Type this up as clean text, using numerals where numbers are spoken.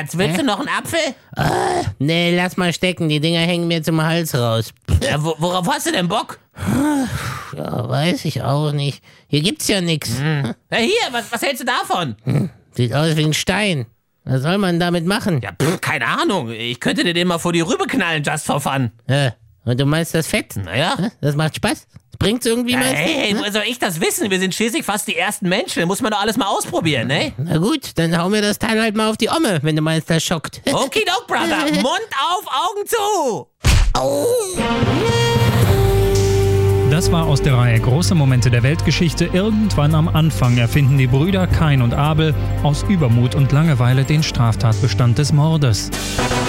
Schatz, willst du noch einen Apfel? Nee, lass mal stecken, die Dinger hängen mir zum Hals raus. Ja, worauf hast du denn Bock? Ja, weiß ich auch nicht. Hier gibt's ja nix. Ja, hier, was hältst du davon? Sieht aus wie ein Stein. Was soll man damit machen? Ja, keine Ahnung. Ich könnte dir den mal vor die Rübe knallen, just for fun. Und du meinst das Fett? Naja. Das macht Spaß? Bringt's irgendwie Ja, was? hey, woher soll ich das wissen? Wir sind schließlich fast die ersten Menschen. Muss man doch alles mal ausprobieren, ne? Na gut, dann hau mir das Teil halt mal auf die Omme, wenn du meinst, das schockt. Okidok, Brother. Mund auf, Augen zu. Das war aus der Reihe Große Momente der Weltgeschichte. Irgendwann am Anfang erfinden die Brüder Kain und Abel aus Übermut und Langeweile den Straftatbestand des Mordes.